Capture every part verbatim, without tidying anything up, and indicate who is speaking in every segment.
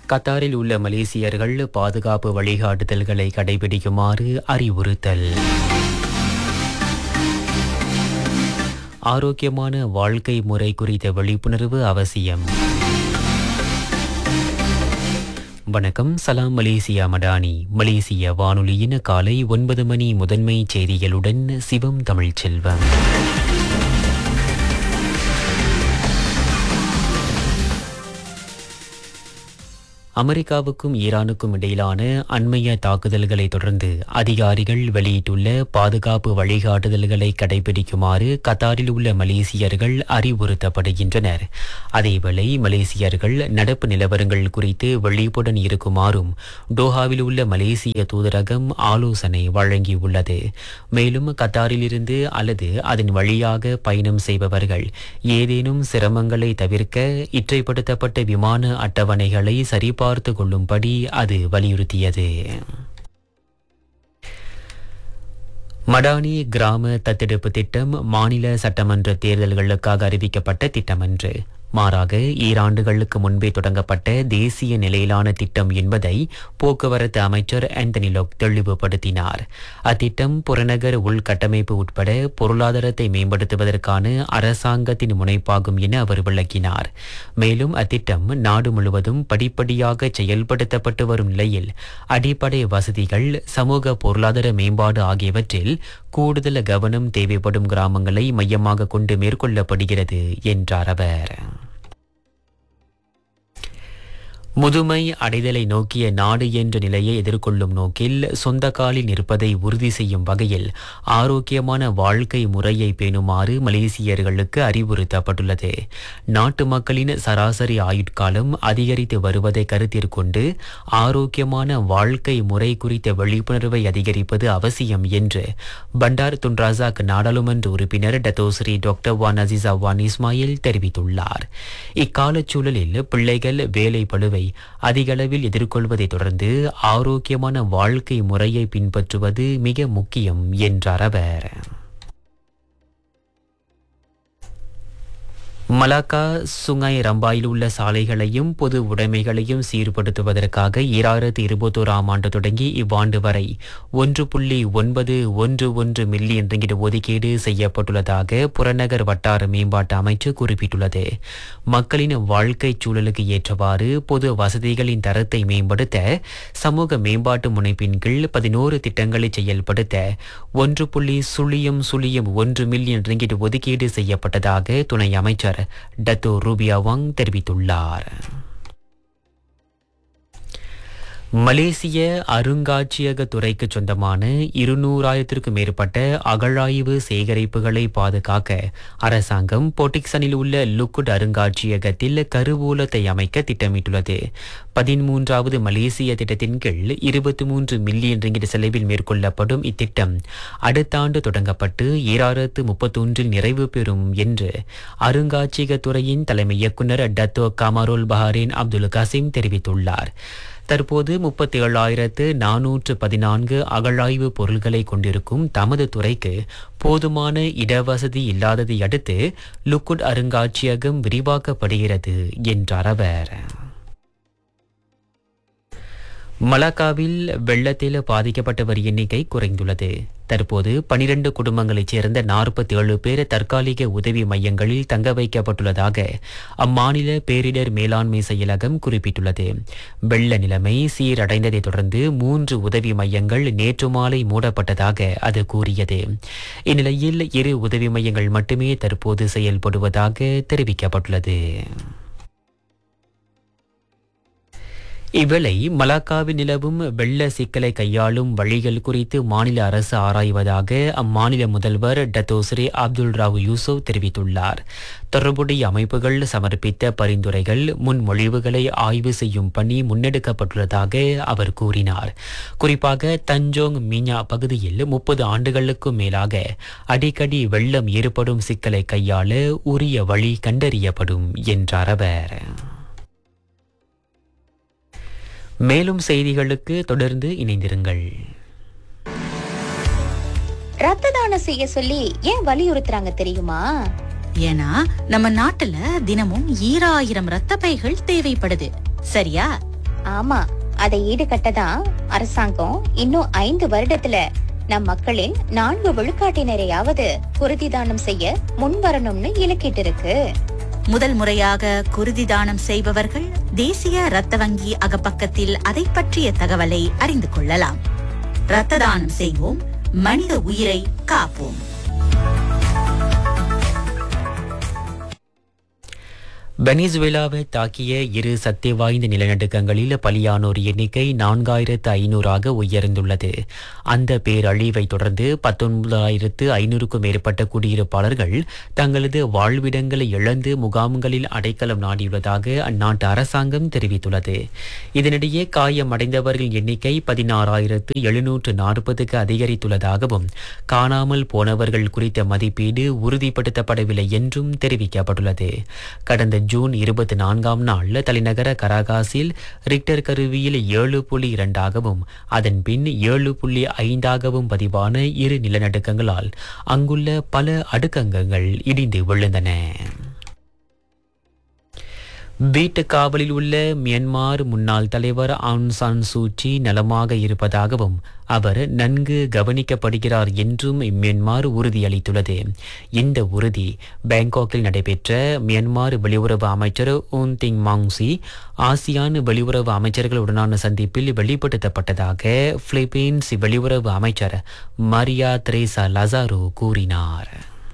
Speaker 1: கத்தாரில் உள்ள மலேசியர்கள் பாதுகாப்பு வழிகாட்டுதல்களை கடைபிடிக்குமாறு அறிவுறுத்தல். ஆரோக்கியமான வாழ்க்கை முறை குறித்த விழிப்புணர்வு அவசியம். வணக்கம், சலாம் மலேசியா மடானி. மலேசிய வானொலியின் காலை ஒன்பது மணி முதன்மை செய்திகளுடன் சிவம் தமிழ்ச்செல்வம். அமெரிக்காவுக்கும் ஈரானுக்கும் இடையிலான அண்மைய தாக்குதல்களை தொடர்ந்து அதிகாரிகள் வெளியிட்டுள்ள பாதுகாப்பு வழிகாட்டுதல்களை கடைபிடிக்குமாறு கத்தாரில் உள்ள மலேசியர்கள் அறிவுறுத்தப்படுகின்றனர். அதேவேளை மலேசியர்கள் நடப்பு நிலவரங்கள் குறித்து விழிப்புடன் இருக்குமாறும் டோஹாவில் உள்ள மலேசிய தூதரகம் ஆலோசனை வழங்கியுள்ளது. மேலும் கத்தாரிலிருந்து அல்லது அதன் வழியாக பயணம் செய்பவர்கள் ஏதேனும் சிரமங்களை தவிர்க்க இற்றைப்படுத்தப்பட்ட விமான அட்டவணைகளை சரிபார்த்து பார்த்து கொள்ளும்படி அது வலியுறுத்தியது. மடானி கிராம தத்தெடுப்பு திட்டம் மாநில சட்டமன்ற தேர்தல்களுக்காக அறிவிக்கப்பட்ட திட்டமன்று. மாறாக ஈராண்டுகளுக்கு முன்பே தொடங்கப்பட்ட தேசிய நிலையிலான திட்டம் என்பதை போக்குவரத்து அமைச்சர் ஆந்தனி லோக் தெளிவுபடுத்தினார். அத்திட்டம் புறநகர் உள்கட்டமைப்பு உட்பட பொருளாதாரத்தை மேம்படுத்துவதற்கான அரசாங்கத்தின் முனைப்பாகும் என அவர் விளக்கினார். மேலும் அத்திட்டம் நாடு முழுவதும் படிப்படியாக செயல்படுத்தப்பட்டு வரும் நிலையில் அடிப்படை வசதிகள், சமூக பொருளாதார மேம்பாடு ஆகியவற்றில் கூடுதல் கவனம் தேவைப்படும் கிராமங்களை மையமாக கொண்டு மேற்கொள்ளப்படுகிறது என்றார் அவர். முதுமை அடைதலை நோக்கிய நாடு என்ற நிலையை எதிர்கொள்ளும் நோக்கில் சொந்த காலில் நிற்பதை உறுதி செய்யும் வகையில் ஆரோக்கியமான வாழ்க்கை முறையை பேணுமாறு மலேசியர்களுக்கு அறிவுறுத்தப்பட்டுள்ளது. நாட்டு மக்களின் சராசரி ஆயுட்காலம் அதிகரித்து வருவதை கருத்திற்கொண்டு ஆரோக்கியமான வாழ்க்கை முறை குறித்த விழிப்புணர்வை அதிகரிப்பது அவசியம் என்று பண்டார் துன் ரசாக் நாடாளுமன்ற உறுப்பினர் டத்தோஸ்ரீ டாக்டர் வான் அசிசா வான் இஸ்மாயில் தெரிவித்துள்ளார். இக்காலச்சூழலில் பிள்ளைகள் வேலை பளுவை அதிகளவில் எதிர்கொள்வதை தொடர்ந்து ஆரோக்கியமான வாழ்க்கை முறையை பின்பற்றுவது மிக முக்கியம் என்றார் அவர். மலாக்கா சுங்காய் ரம்பாயில் உள்ள சாலைகளையும் பொது உடைமைகளையும் சீர்படுத்துவதற்காக ஈராயிரத்தி இருபத்தோராம் ஆண்டு தொடங்கி இவ்வாண்டு வரை ஒன்று புள்ளி ஒன்பது ஒன்று ஒன்று மில்லியன் ரிங்கிட் ஒதுக்கீடு செய்யப்பட்டுள்ளதாக புறநகர் வட்டார மேம்பாட்டு அமைச்சு குறிப்பிட்டுள்ளது. மக்களின் வாழ்க்கை சூழலுக்கு ஏற்றவாறு பொது வசதிகளின் தரத்தை மேம்படுத்த சமூக மேம்பாட்டு முனைப்பின் கீழ் பதினோரு திட்டங்களை செயல்படுத்த ஒன்று புள்ளி சுழியம் சுழியம் ஒன்று மில்லியன் ரிங்கிட் ஒதுக்கீடு செய்யப்பட்டதாக துணை அமைச்சர் டத்தோ ரூபியா வாங் தெரிவித்துள்ளார். மலேசிய அருங்காட்சியக துறைக்கு சொந்தமான இருநூறாயிரத்திற்கும் மேற்பட்ட அகழாய்வு சேகரிப்புகளை பாதுகாக்க அரசாங்கம் பொட்டிக்சனில் உள்ள லுக்குட் அருங்காட்சியகத்தில் கருவூலத்தை அமைக்க திட்டமிட்டுள்ளது. பதிமூன்றாவது மலேசிய திட்டத்தின் கீழ் இருபத்தி மூன்று மில்லியன் ரிங்கிட் செலவில் மேற்கொள்ளப்படும் இத்திட்டம் அடுத்த ஆண்டு தொடங்கப்பட்டு ஈராயிரத்து முப்பத்தொன்றில் நிறைவு பெறும் என்று அருங்காட்சியகத்துறையின் தலைமை இயக்குநர் டத்தோ கமாரோல் பஹாரின் அப்துல் காசிம் தெரிவித்துள்ளார். தற்போது முப்பத்தி ஏழாயிரத்து நானூற்று பதினான்கு அகழாய்வு பொருள்களை கொண்டிருக்கும் தமது துறைக்கு போதுமான இடவசதி இல்லாததை அடுத்து லுக்குட் அருங்காட்சியகம் விரிவாக்கப்படுகிறது என்றார் அவர். மலாக்காவில் வெள்ளத்தில் பாதிக்கப்பட்டவர் எண்ணிக்கை குறைந்துள்ளது. தற்போது பனிரண்டு குடும்பங்களைச் சேர்ந்த நாற்பத்தி ஏழு பேர் தற்காலிக உதவி மையங்களில் தங்க வைக்கப்பட்டுள்ளதாக அம்மாநில பேரிடர் மேலாண்மை செயலகம் குறிப்பிட்டுள்ளது. வெள்ள நிலைமை சீரடைந்ததை தொடர்ந்து மூன்று உதவி மையங்கள் நேற்று மாலை மூடப்பட்டதாக அது கூறியது. இந்நிலையில் இரு உதவி மையங்கள் மட்டுமே தற்போது செயல்படுவதாக தெரிவிக்கப்பட்டுள்ளது. இவ்வேளை மலாக்காவில் நிலவும் வெள்ள சிக்கலை கையாளும் வழிகள் குறித்து மாநில அரசு ஆராய்வதாக அம்மாநில முதல்வர் டத்தோஸ்ரீ அப்துல் ராவு யூசுப் தெரிவித்துள்ளார். தொடர்புடைய அமைப்புகள் சமர்ப்பித்த பரிந்துரைகள் முன்மொழிவுகளை ஆய்வு செய்யும் பணி முன்னெடுக்கப்பட்டுள்ளதாக அவர் கூறினார். குறிப்பாக தஞ்சோங் மீனா பகுதியில் முப்பது ஆண்டுகளுக்கும் மேலாக அடிக்கடி வெள்ளம் ஏற்படும் சிக்கலை கையாள உரிய வழி கண்டறியப்படும் என்றார் அவர். மேலும் செய்திகளுக்கு தொடர்ந்து இணைந்திருங்கள்.
Speaker 2: ரத்த தானம் செய்ய சொல்லி ஏன் வலியுறுத்துறாங்க தெரியுமா?
Speaker 3: ஏன்னா நம்ம நாட்டுல தினமும் ஈராயிரம் ரத்த பைகள் தேவைப்படுது. சரியா?
Speaker 2: ஆமா, அதை ஈடுகட்டதான் அரசாங்கம் இன்னும் ஐந்து வருடத்துல நம் மக்களின் நான்கு விழுக்காட்டினரையாவது குருதி தானம் செய்ய முன்வரணும்னு இலக்கிட்டு இருக்கு.
Speaker 3: முதல் முறையாக குருதி தானம் செய்பவர்கள் தேசிய இரத்த வங்கி அகப்பக்கத்தில் அதை பற்றிய தகவலை அறிந்து கொள்ளலாம். இரத்த தானம் செய்வோம், மனித உயிரை காப்போம்.
Speaker 1: வெனிசுவேலாவை தாக்கிய இரு சக்தி வாய்ந்த நிலநடுக்கங்களில் பலியானோர் எண்ணிக்கை நான்காயிரத்து ஐநூறாக உயர்ந்துள்ளது. அந்த பேரழிவை தொடர்ந்து பத்தொன்பதாயிரத்து ஐநூறுக்கும் மேற்பட்ட குடியிருப்பாளர்கள் தங்களது வாழ்விடங்களை இழந்து முகாம்களில் அடைக்கலம் நாடியுள்ளதாக அந்நாட்டு அரசாங்கம் தெரிவித்துள்ளது. இதனிடையே காயமடைந்தவர்கள் எண்ணிக்கை பதினாறாயிரத்து எழுநூற்று நாற்பதுக்கு அதிகரித்துள்ளதாகவும் காணாமல் போனவர்கள் குறித்த மதிப்பீடு உறுதிப்படுத்தப்படவில்லை என்றும் தெரிவிக்கப்பட்டுள்ளது. கடந்த ஜூன் இருபத்தி நான்காம் நாள் தலைநகர கராகாஸில் ரிக்டர் கருவியில் ஏழு புள்ளி இரண்டாகவும் அதன் பின் ஏழு புள்ளி ஐந்தாகவும் பதிவான இரு நிலநடுக்கங்களால் அங்குள்ள பல அடுக்ககங்கள் இடிந்து விழுந்தன. வீட்டு காவலில் உள்ள மியான்மர் முன்னாள் தலைவர் ஆங் சான் சூச்சி நலமாக இருப்பதாகவும் அவர் நன்கு கவனிக்கப்படுகிறார் என்றும் மியான்மர் உறுதியளித்துள்ளது. இந்த உறுதி பாங்காக்கில் நடைபெற்ற மியான்மர் வெளியுறவு அமைச்சர் ஊன் திங் மாங்சி ஆசியான் வெளியுறவு அமைச்சர்களுடனான சந்திப்பில் வெளிப்படுத்தப்பட்டதாக பிலிப்பீன்ஸ் வெளியுறவு அமைச்சர் மரியா தெரேசா லசாரோ கூறினார்.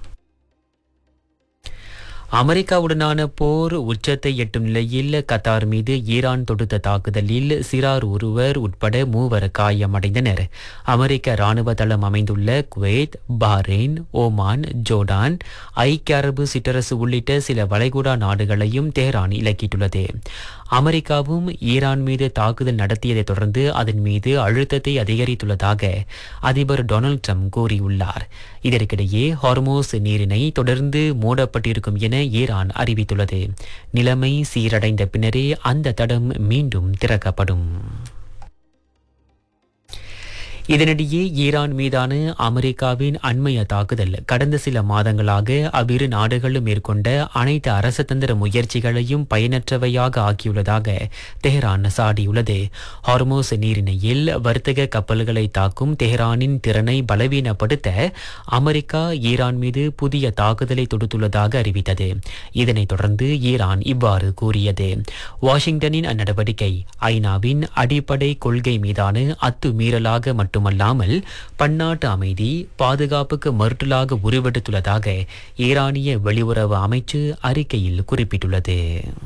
Speaker 1: அமெரிக்காவுடனான போர் உச்சத்தை எட்டும் நிலையில் கத்தார் மீது ஈரான் தொடுத்த தாக்குதலில் சிறார் ஒருவர் உட்பட மூவர் காயமடைந்தனர். அமெரிக்க ராணுவ தளம் அமைந்துள்ள குவைத், பஹ்ரைன், ஓமான், ஜோர்டான், ஐக்கிய அரபு சிற்றரசு உள்ளிட்ட சில வளைகுடா நாடுகளையும் தெஹ்ரான் இலக்கிட்டுள்ளது. அமெரிக்காவும் ஈரான் மீது தாக்குதல் நடத்தியதைத் தொடர்ந்து அதன் மீது அழுத்தத்தை அதிகரித்துள்ளதாக அதிபர் டொனால்ட் ட்ரம்ப் கூறியுள்ளார். இதற்கிடையே ஹார்மோஸ் நீரிணை தொடர்ந்து மூடப்பட்டிருக்கும் என ஈரான் அறிவித்துள்ளது. நிலைமை சீரடைந்த பின்னரே அந்த தடம் மீண்டும் திறக்கப்படும். இதனிடையே ஈரான் மீதான அமெரிக்காவின் அண்மைய தாக்குதல் கடந்த சில மாதங்களாக அவ்விரு நாடுகளும் மேற்கொண்ட அனைத்து அரசதந்திர முயற்சிகளையும் பயனற்றவையாக ஆக்கியுள்ளதாக தெஹ்ரான் சாடியுள்ளது. ஹார்மோஸ் நீரிணையில் வர்த்தக கப்பல்களை தாக்கும் தெஹ்ரானின் திறனை பலவீனப்படுத்த அமெரிக்கா ஈரான் மீது புதிய தாக்குதலை தொடுத்துள்ளதாக அறிவித்தது. இதனைத் தொடர்ந்து ஈரான் இவ்வாறு கூறியது. வாஷிங்டனின் அந்நடவடிக்கை ஐநாவின் அடிப்படை கொள்கை மீதான அத்துமீறலாக மட்டும் மட்டுமல்லாமல் பன்னாட்டு அமைதி பாதுகாப்புக்கு மறுட்டலாக உருவெடுத்துள்ளதாக ஈரானிய வெளியுறவு அமைச்சு அறிக்கையில் குறிப்பிட்டுள்ளது.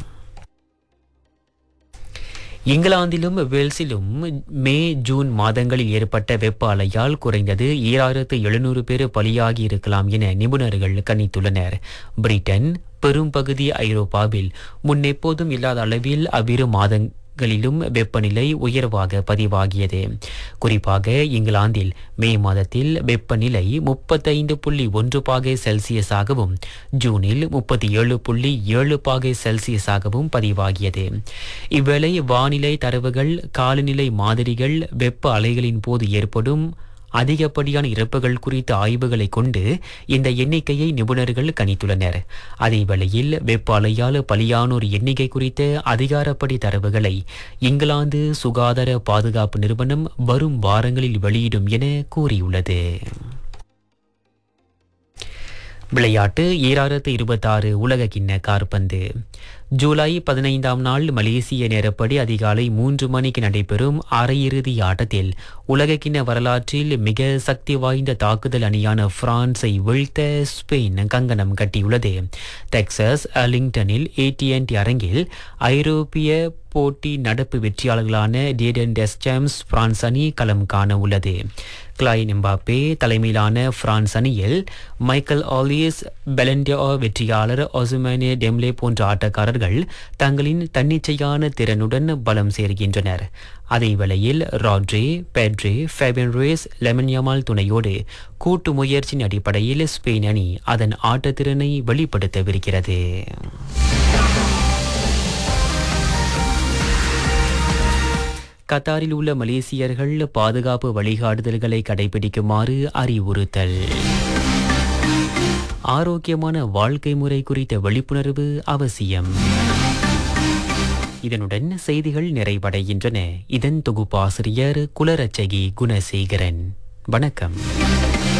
Speaker 1: இங்கிலாந்திலும் வேல்ஸிலும் மே ஜூன் மாதங்களில் ஏற்பட்ட வெப்ப அலையால் குறைந்தது ஈராயிரத்து எழுநூறு பேர் பலியாகி இருக்கலாம் என நிபுணர்கள் கணித்துள்ளனர். பிரிட்டன், பெரும்பகுதி ஐரோப்பாவில் முன்னெப்போதும் இல்லாத அளவில் அவ்விரு மாதங்கள் களிலும் வெப்பநிலை உயர்வாக பதிவாகியது. குறிப்பாக இங்கிலாந்தில் மே மாதத்தில் வெப்பநிலை முப்பத்தைந்து புள்ளி ஒன்று பாகை செல்சியஸாகவும் ஜூனில் முப்பத்தி ஏழு புள்ளி ஏழு பாகை செல்சியஸாகவும் பதிவாகியது. இவ்வேளை வானிலை தரவுகள், காலநிலை மாதிரிகள் வெப்ப அலைகளின் போது ஏற்படும் அதிகப்படியான இறப்புகள் குறித்த ஆய்வுகளை கொண்டு இந்த எண்ணிக்கையை நிபுணர்கள் கணித்துள்ளனர். அதே வேளையில் வெப்ப அலையால் பலியானோர் எண்ணிக்கை குறித்த அதிகாரப்படி தரவுகளை இங்கிலாந்து சுகாதார பாதுகாப்பு நிறுவனம் வரும் வாரங்களில் வெளியிடும் என கூறியுள்ளது. விளையாட்டு ஈராயிரத்து இருபத்தாறு உலக கிண்ண காற்பந்து. ஜூலை பதினைந்தாம் நாள் மலேசிய நேரப்படி அதிகாலை மூன்று மணிக்கு நடைபெறும் அரையிறுதி ஆட்டத்தில் உலகக்கிண்ண வரலாற்றில் மிக சக்தி வாய்ந்த தாக்குதல் அணியான பிரான்ஸை வீழ்த்த ஸ்பெயின் கங்கணம் கட்டியுள்ளது. டெக்சாஸ் அர்லிங்டனில் ஏடிஎன்டி அரங்கில் ஐரோப்பிய போட்டி நடப்பு வெற்றியாளர்களான டேடன் டெஸ்சாம்ஸ் பிரான்ஸ் அணி களம் காண உள்ளது. கிளைன் எம்பாப்பே தலைமையிலான பிரான்ஸ் அணியில் மைக்கேல் ஆலிஸ், பெலண்டியா வெற்றியாளர் ஒசுமானே டெம்லே போன்ற ஆட்டக்காரர்கள் தங்களின் தன்னிச்சையான திறனுடன் பலம் சேர்கின்றனர். அதே வேளையில் Rodri, petri, Fabian Ruiz, lemon Yamal துணையோடு கூட்டு முயற்சியின் அடிப்படையில் ஸ்பெயின் அணி அதன் ஆட்டத்திறனை வெளிப்படுத்தவிருக்கிறது. கத்தாரில் உள்ள மலேசியர்கள் பாதுகாப்பு வழிகாட்டுதல்களை கடைபிடிக்குமாறு அறிவுறுத்தல். ஆரோக்கியமான வாழ்க்கை முறை குறித்த விழிப்புணர்வு அவசியம். இதனுடன் செய்திகள் நிறைவடைகின்றன. இதன் தொகுப்பாசிரியர் குலரட்சகி குணசேகரன். வணக்கம்.